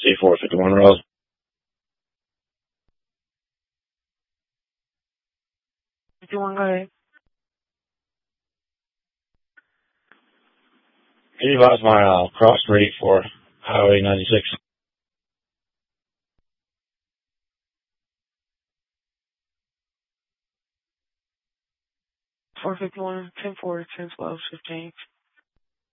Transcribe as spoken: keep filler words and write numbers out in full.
C four fifty-one Rose. fifty-one, go ahead. Can you advise my uh, cross street for Highway ninety-six? four fifty-one, ten four, ten twelve, fifteen.